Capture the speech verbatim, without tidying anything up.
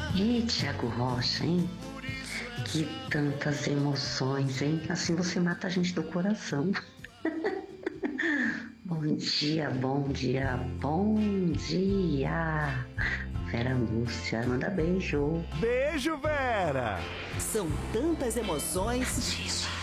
E Tiago Rocha, hein? Que tantas emoções, hein? Assim você mata a gente do coração. Bom dia, bom dia, bom dia. Vera Lúcia, manda beijo. Beijo, Vera! São tantas emoções.